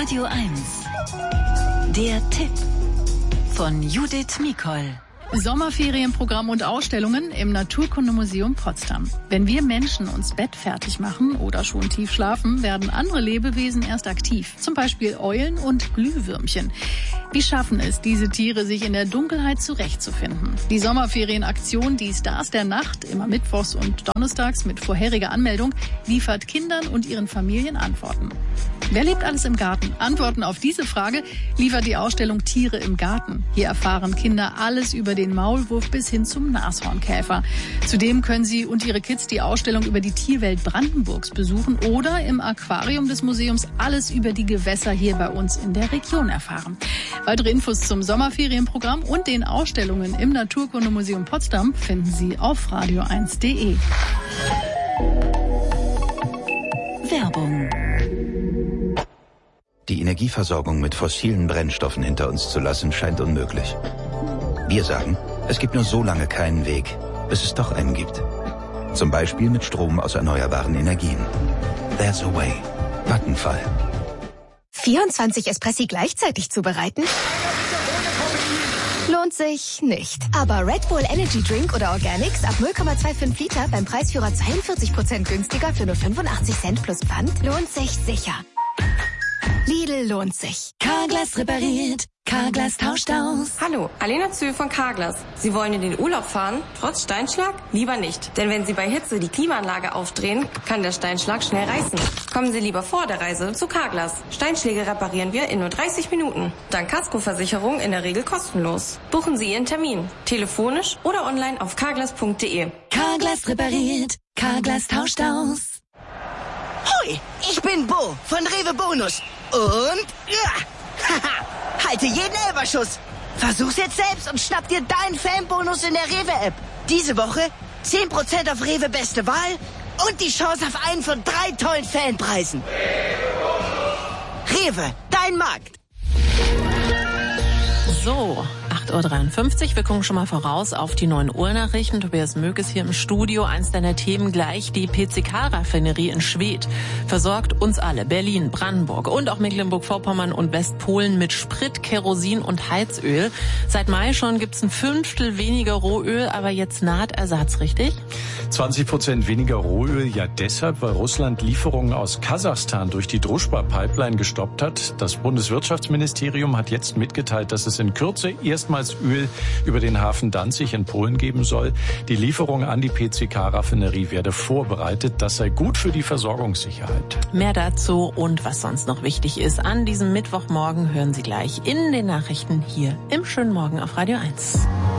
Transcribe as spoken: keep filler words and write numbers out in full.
Radio eins. Der Tipp von Judith Mikol. Sommerferienprogramm und Ausstellungen im Naturkundemuseum Potsdam. Wenn wir Menschen uns Bett fertig machen oder schon tief schlafen, werden andere Lebewesen erst aktiv. Zum Beispiel Eulen und Glühwürmchen. Wie schaffen es diese Tiere, sich in der Dunkelheit zurechtzufinden? Die Sommerferienaktion Die Stars der Nacht, immer mittwochs und donnerstags mit vorheriger Anmeldung, liefert Kindern und ihren Familien Antworten. Wer lebt alles im Garten? Antworten auf diese Frage liefert die Ausstellung Tiere im Garten. Hier erfahren Kinder alles über den Maulwurf bis hin zum Nashornkäfer. Zudem können sie und ihre Kids die Ausstellung über die Tierwelt Brandenburgs besuchen oder im Aquarium des Museums alles über die Gewässer hier bei uns in der Region erfahren. Weitere Infos zum Sommerferienprogramm und den Ausstellungen im Naturkundemuseum Potsdam finden Sie auf radio eins punkt de. Werbung. Die Energieversorgung mit fossilen Brennstoffen hinter uns zu lassen, scheint unmöglich. Wir sagen, es gibt nur so lange keinen Weg, bis es doch einen gibt. Zum Beispiel mit Strom aus erneuerbaren Energien. There's a way. Vattenfall. vierundzwanzig Espressi gleichzeitig zubereiten? Lohnt sich nicht. Aber Red Bull Energy Drink oder Organics ab null Komma fünfundzwanzig Liter beim Preisführer zweiundvierzig Prozent günstiger für nur fünfundachtzig Cent plus Pfand lohnt sich sicher. Lidl lohnt sich. Carglass repariert. Carglass tauscht aus. Hallo, Alena Zühl von Carglass. Sie wollen in den Urlaub fahren, trotz Steinschlag? Lieber nicht. Denn wenn Sie bei Hitze die Klimaanlage aufdrehen, kann der Steinschlag schnell reißen. Kommen Sie lieber vor der Reise zu Carglass. Steinschläge reparieren wir in nur dreißig Minuten. Dank Kaskoversicherung in der Regel kostenlos. Buchen Sie Ihren Termin. Telefonisch oder online auf carglass punkt de. Carglass repariert. Carglass tauscht aus. Hoi, ich bin Bo von Rewe Bonus. Und ja, haha, halte jeden Elberschuss. Versuch's jetzt selbst und schnapp dir deinen Fanbonus in der Rewe-App. Diese Woche zehn Prozent auf Rewe Beste Wahl und die Chance auf einen von drei tollen Fanpreisen. Rewe, dein Markt. So, acht Uhr dreiundfünfzig. Wir gucken schon mal voraus auf die neun Uhr Nachrichten. Tobias Möck ist hier im Studio. Eins deiner Themen gleich. Die P C K-Raffinerie in Schwedt versorgt uns alle, Berlin, Brandenburg und auch Mecklenburg-Vorpommern und Westpolen mit Sprit, Kerosin und Heizöl. Seit Mai schon gibt's ein Fünftel weniger Rohöl, aber jetzt naht Ersatz, richtig? zwanzig Prozent weniger Rohöl, ja deshalb, weil Russland Lieferungen aus Kasachstan durch die Druschba-Pipeline gestoppt hat. Das Bundeswirtschaftsministerium hat jetzt mitgeteilt, dass es in Kürze erstmals Öl über den Hafen Danzig in Polen geben soll. Die Lieferung an die P C K-Raffinerie werde vorbereitet. Das sei gut für die Versorgungssicherheit. Mehr dazu und was sonst noch wichtig ist an diesem Mittwochmorgen hören Sie gleich in den Nachrichten hier im schönen Morgen auf Radio eins.